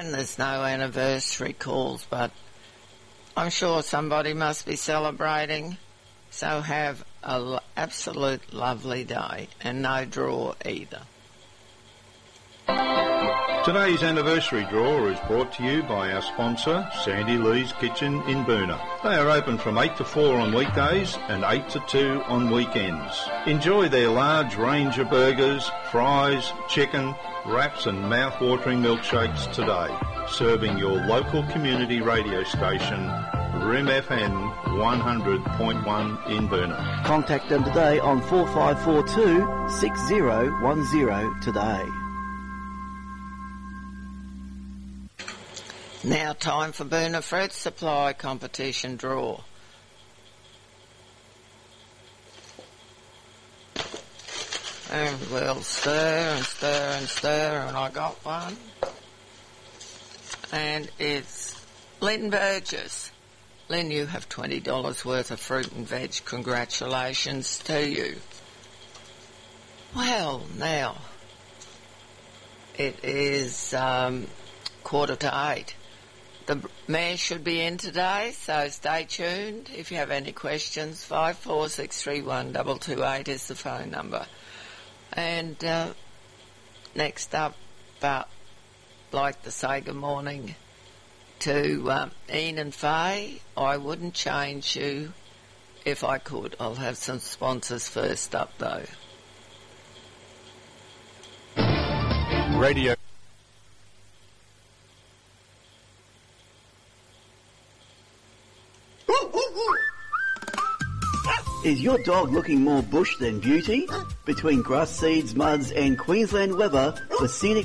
and there's no anniversary calls, but I'm sure somebody must be celebrating. So have an absolute lovely day, and no draw either. Today's anniversary draw is brought to you by our sponsor, Sandy Lee's Kitchen in Boonah. They are open from 8 to 4 on weekdays and 8 to 2 on weekends. Enjoy their large range of burgers, fries, chicken, wraps and mouth-watering milkshakes today. Serving your local community radio station, Rim FM 100.1 in Boonah. Contact them today on 4542 6010 today. Now time for Boonah Fruit Supply competition draw. And we'll stir and stir and stir, and I got one. And it's Lynn Burgess. Lynn, you have $20 worth of fruit and veg. Congratulations to you. Well, now, it is 7:45. The mayor should be in today, so stay tuned. If you have any questions, 54631 is the phone number. And next up, I'd like to say good morning to Ian and Faye. I wouldn't change you if I could. I'll have some sponsors first up, though. Radio. Is your dog looking more bush than beauty? Between grass seeds, muds and Queensland weather, the scenic